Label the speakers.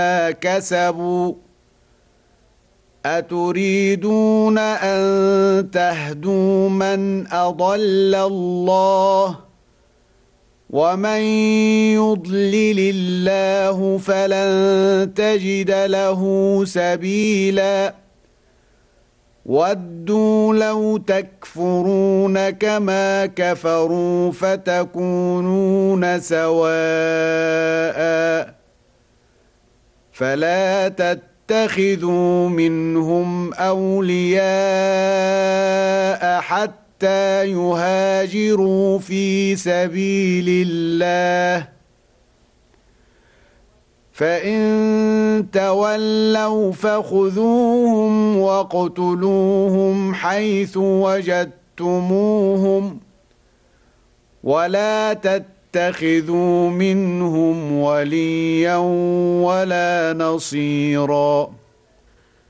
Speaker 1: كسبوا أتريدون أن تهدوا من أضل الله ومن يضلل الله فلن تجد له سبيلا ودوا لو تكفرون كما كفروا فتكونون سواء فلا تتخذوا منهم أولياء حتى يهاجروا في سبيل الله فإن تولوا فخذوهم واقتلوهم حيث وجدتموهم ولا تتخذوا منهم وليا ولا نصيرا